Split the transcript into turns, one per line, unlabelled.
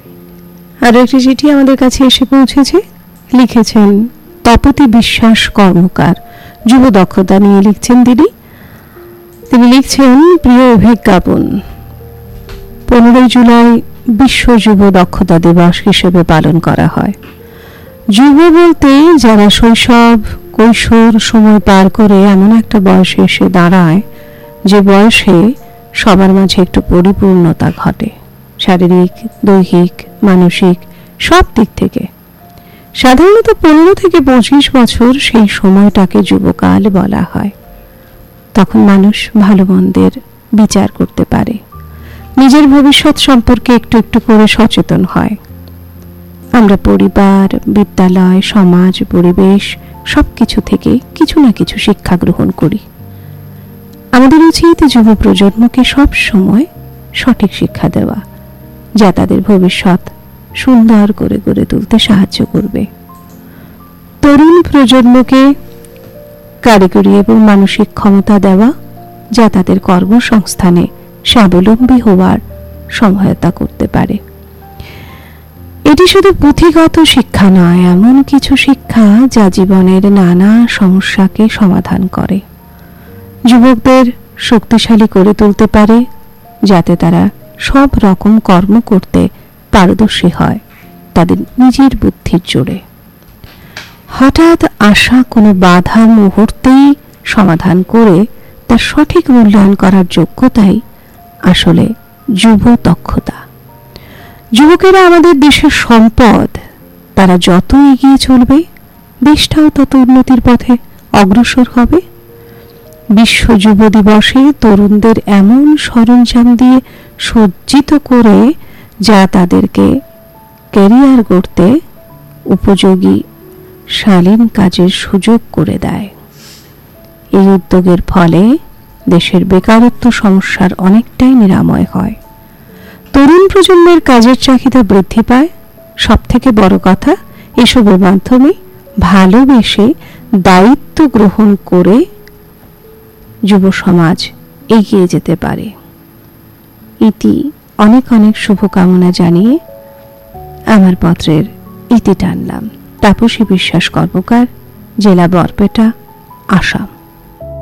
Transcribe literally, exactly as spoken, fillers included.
আর একটি চিঠি আমাদের কাছে এসে পৌঁছেছে। লিখেছেন তপতি বিশ্বাস কর্মকার, যুব দক্ষতা নিয়ে লিখছেন তিনি। তিনি লিখছেন, প্রিয় অভিজ্ঞাপন, পনেরোই জুলাই বিশ্ব যুব দক্ষতা দিবস হিসেবে পালন করা হয়। যুব বলতে যারা শৈশব কৈশোর সময় পার করে এমন একটা বয়সে এসে দাঁড়ায় যে বয়সে সবার মাঝে একটু পরিপূর্ণতা ঘটে, শারীরিক, দৈহিক, মানসিক সব দিক থেকে। সাধারণত পনেরো থেকে পঁচিশ বছর সেই সময়টাকে যুবকাল বলা হয়। তখন মানুষ ভালো মন্দের বিচার করতে পারে, নিজের ভবিষ্যৎ সম্পর্কে একটু একটু করে সচেতন হয়। আমরা পরিবার, বিদ্যালয়, সমাজ, পরিবেশ সবকিছু থেকে কিছু না কিছু শিক্ষা গ্রহণ করি। আমাদের উচিত যুব প্রজন্মকে সব সময় সঠিক শিক্ষা দেওয়া, যা তাদের ভবিষ্যৎ সুন্দর করে গড়ে তুলতে সাহায্য করবে। তরুণ প্রজন্মকে কারিগরি এবং মানসিক ক্ষমতা দেওয়া, যা তাদের কর্মসংস্থানে স্বাবলম্বী হওয়ার সহায়তা করতে পারে। এটি শুধু পুঁথিগত শিক্ষা নয়, এমন কিছু শিক্ষা যা জীবনের নানা সমস্যাকে সমাধান করে, যুবকদের শক্তিশালী করে তুলতে পারে, যাতে তারা সব রকম কর্ম করতে পারদর্শী হয় তাদের নিজের বুদ্ধির জোরে। হঠাৎ আসা কোনো বাধা মুহূর্তেই সমাধান করে তার সঠিক মূল্যায়ন করার যোগ্যতাই আসলে যুব দক্ষতা। যুবকেরা আমাদের দেশের সম্পদ। তারা যত এগিয়ে চলবে, দেশটাও তত উন্নতির পথে অগ্রসর হবে। বিশ্ব যুব দিবসে তরুণদের এমন সরঞ্জাম দিয়ে সজ্জিত করে যা তাদেরকে ক্যারিয়ার গড়তে উপযোগী শালীন কাজের সুযোগ করে দেয়। এই উদ্যোগের ফলে দেশের বেকারত্ব সমস্যার অনেকটাই নিরাময় হয়। তরুণ প্রজন্মের কাজের চাহিদা বৃদ্ধি পায়। সব থেকে বড় কথা, এসবের মাধ্যমে ভালোবেসে দায়িত্ব গ্রহণ করে যুব সমাজ এগিয়ে যেতে পারে। ইতি অনেক অনেক শুভকামনা জানিয়ে আমার পত্রের ইতি টানলাম। তাপসী বিশ্বাস কর্মকার, জেলা বরপেটা, আসাম।